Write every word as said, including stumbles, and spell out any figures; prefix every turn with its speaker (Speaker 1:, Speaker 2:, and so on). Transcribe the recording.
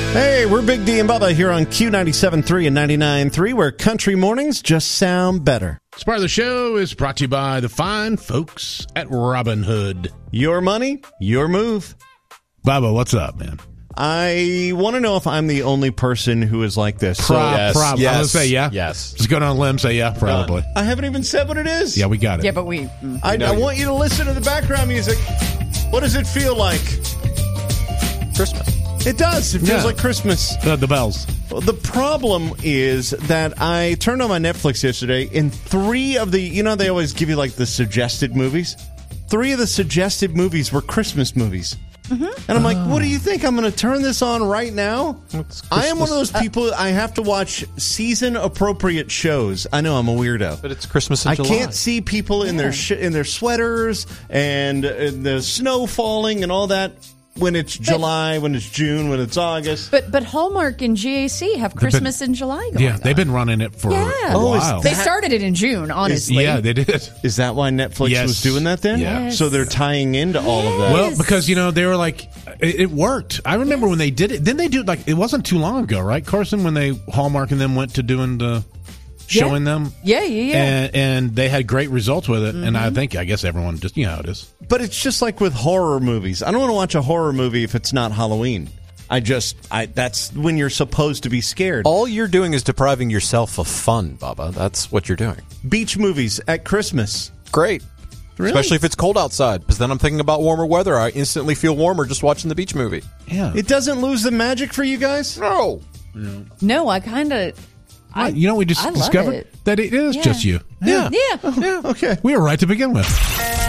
Speaker 1: Hey, we're Big D and Bubba here on Q ninety-seven point three and ninety-nine point three, where country mornings just sound better.
Speaker 2: This part of the show is brought to you by the fine folks at Robinhood.
Speaker 1: Your money, your move.
Speaker 2: Bubba, what's up, man?
Speaker 1: I want to know if I'm the only person who is like this.
Speaker 2: Pro-
Speaker 1: So
Speaker 3: yes,
Speaker 2: probably.
Speaker 3: yes,
Speaker 2: I'm going to say yeah.
Speaker 3: yes.
Speaker 2: Just go down a limb, say yeah, probably.
Speaker 1: I haven't even said what it is.
Speaker 2: Yeah, we got it.
Speaker 4: Yeah, but we... Mm.
Speaker 1: I, I want you to listen to the background music. What does it feel like?
Speaker 3: Christmas.
Speaker 1: It does. It feels
Speaker 2: Yeah.
Speaker 1: like Christmas.
Speaker 2: Uh, the bells.
Speaker 1: Well, the problem is that I turned on my Netflix yesterday, and three of the, you know, they always give you like the suggested movies. Three of the suggested movies were Christmas movies. Mm-hmm. And I'm like, what do you think? I'm going to turn this on right now? I am one of those people, I have to watch season-appropriate shows. I know, I'm a weirdo.
Speaker 3: But it's Christmas in
Speaker 1: I
Speaker 3: July.
Speaker 1: can't see people in their sh- in their sweaters and uh, the snow falling and all that when it's July, when it's June, when it's August.
Speaker 4: But but Hallmark and G A C have Christmas in July going
Speaker 2: Yeah, they've been running it for
Speaker 4: Yeah.
Speaker 2: a
Speaker 1: Oh, is
Speaker 2: while.
Speaker 4: They started it in June, honestly.
Speaker 2: yeah, they did.
Speaker 1: Is that why Netflix
Speaker 2: Yes.
Speaker 1: was doing that then?
Speaker 2: Yeah.
Speaker 1: So they're tying into all of that.
Speaker 2: Well, because, you know, they were like, it, it worked. I remember when they did it. Then they do, like, it wasn't too long ago, right, Carson, when they, Hallmark and them went to doing the, showing
Speaker 4: Yeah.
Speaker 2: them?
Speaker 4: Yeah, yeah, yeah.
Speaker 2: And, and they had great results with it. And I think, I guess everyone just, you know how it is.
Speaker 1: But it's just like with horror movies. I don't want to watch a horror movie if it's not Halloween. I just, I that's when you're supposed to be scared.
Speaker 3: All you're doing is depriving yourself of fun, Bubba. That's what you're doing.
Speaker 1: Beach movies at Christmas.
Speaker 3: Great.
Speaker 1: Really?
Speaker 3: Especially if it's cold outside, because then I'm thinking about warmer weather. I instantly feel warmer just watching the beach movie.
Speaker 2: Yeah.
Speaker 1: It doesn't lose the magic for you guys?
Speaker 3: No.
Speaker 4: No, I kind of... I,
Speaker 2: you know, we just
Speaker 4: I love
Speaker 2: discovered
Speaker 4: it.
Speaker 2: that it is
Speaker 4: Yeah.
Speaker 2: just you.
Speaker 3: Yeah.
Speaker 4: Yeah.
Speaker 3: Yeah.
Speaker 1: Okay.
Speaker 2: We were right to begin with.